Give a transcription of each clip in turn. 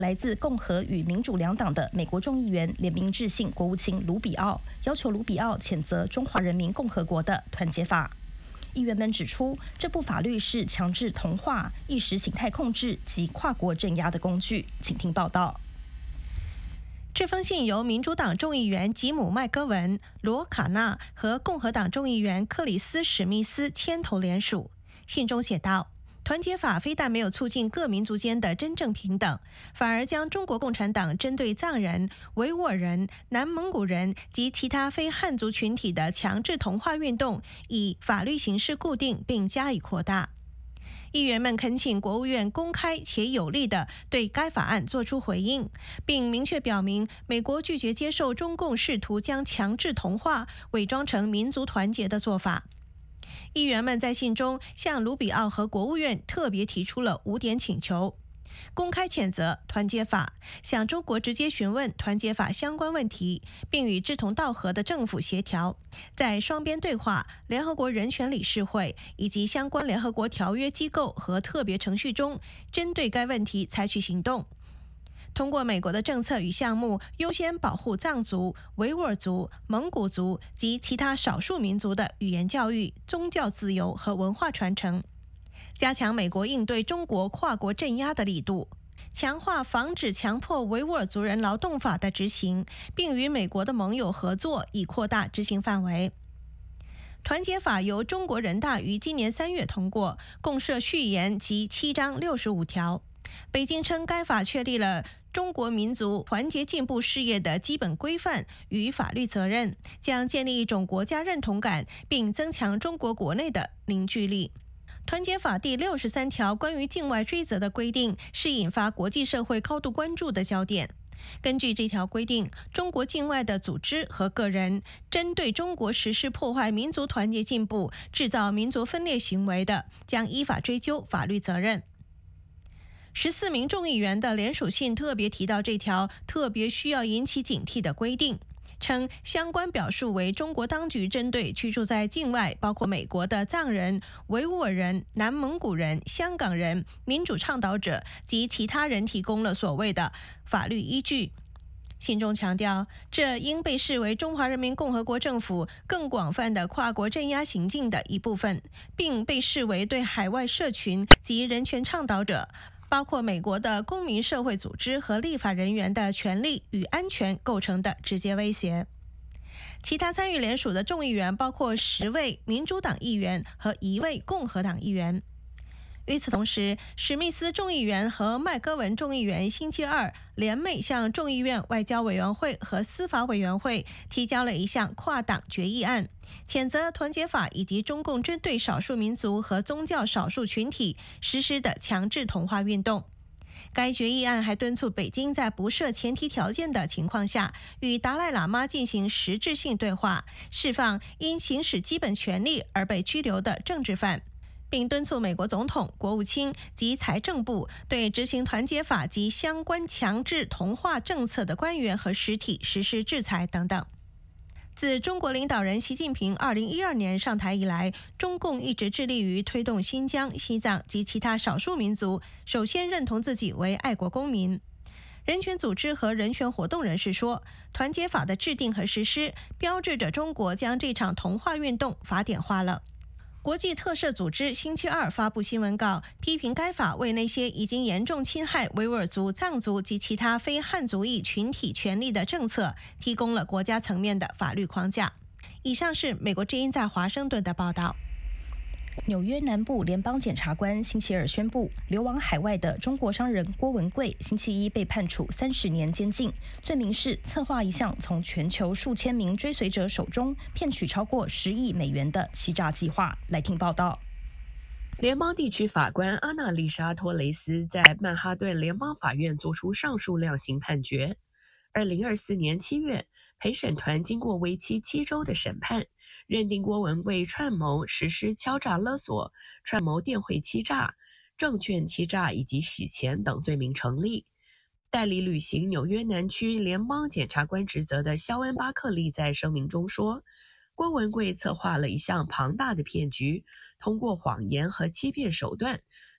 来自共和与民主两党的美国众议员联名致信国务卿卢比奥，要求卢比奥谴责中华人民共和国的团结法。议员们指出，这部法律是强制同化、意识形态控制及跨国镇压的工具。请听报道。 这封信由民主党众议员吉姆·麦戈文、罗卡纳和共和党众议员克里斯·史密斯牵头联署。信中写道，团结法非但没有促进各民族间的真正平等，反而将中国共产党针对藏人、维吾尔人、南蒙古人及其他非汉族群体的强制同化运动以法律形式固定并加以扩大。议员们恳请国务院公开且有力地对该法案作出回应，并明确表明美国拒绝接受中共试图将强制同化伪装成民族团结的做法。议员们在信中向卢比奥和国务院特别提出了5点请求：公开谴责团结法，向中国直接询问团结法相关问题，并与志同道合的政府协调，在双边对话、联合国人权理事会以及相关联合国条约机构和特别程序中，针对该问题采取行动。通过美国的政策与项目，优先保护藏族、维吾尔族、蒙古族及其他少数民族的语言教育、宗教自由和文化传承，加强美国应对中国跨国镇压的力度，强化防止强迫维吾尔族人劳动法的执行，并与美国的盟友合作，以扩大执行范围。团结法由中国人大于今年3月通过，共设序言及7章65条。北京称该法确立了中国民族团结进步事业的基本规范与法律责任，将建立一种国家认同感，并增强中国国内的凝聚力。团结法第63条关于境外追责的规定是引发国际社会高度关注的焦点。根据这条规定，中国境外的组织和个人针对中国实施破坏民族团结进步、制造民族分裂行为的，将依法追究法律责任。14名众议员的联署信特别提到这条特别需要引起警惕的规定，称相关表述为中国当局针对居住在境外包括美国的藏人、维吾尔人、南蒙古人、香港人、民主倡导者及其他人提供了所谓的法律依据。信中强调，这应被视为中华人民共和国政府更广泛的跨国镇压行径的一部分，并被视为对海外社群及人权倡导者，包括美国的公民社会组织和立法人员的权利与安全构成的直接威胁。其他参与联署的众议员包括10位民主党议员和1位共和党议员。与此同时，史密斯众议员和麦戈文众议员星期二联袂向众议院外交委员会和司法委员会提交了一项跨党决议案，谴责团结法以及中共针对少数民族和宗教少数群体实施的强制同化运动。该决议案还敦促北京在不设前提条件的情况下，与达赖喇嘛进行实质性对话，释放因行使基本权利而被拘留的政治犯，并敦促美国总统、国务卿及财政部对执行团结法及相关强制同化政策的官员和实体实施制裁等等。自中国领导人习近平2012年上台以来，中共一直致力于推动新疆、西藏及其他少数民族首先认同自己为爱国公民。人权组织和人权活动人士说，团结法的制定和实施标志着中国将这场同化运动法典化了。国际特赦组织星期二发布新闻稿，批评该法为那些已经严重侵害维吾尔族、藏族及其他非汉族裔群体权利的政策提供了国家层面的法律框架。以上是美国之音在华盛顿的报道。 纽约南部联邦检察官星期二宣布，流亡海外的中国商人郭文贵星期一被判处30年监禁，罪名是策划一项从全球数千名追随者手中骗取超过10亿美元的欺诈计划。来听报道。 联邦地区法官阿娜丽莎·托雷斯在曼哈顿联邦法院作出上述量刑判决。2024年7月，陪审团经过为期7周的审判，认定郭文贵串谋实施敲诈勒索、串谋电汇欺诈、证券欺诈以及洗钱等罪名成立。代理履行纽约南区联邦检察官职责的肖恩·巴克利在声明中说，郭文贵策划了一项庞大的骗局，通过谎言和欺骗手段，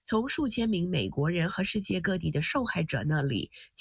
从数千名美国人和世界各地的受害者那里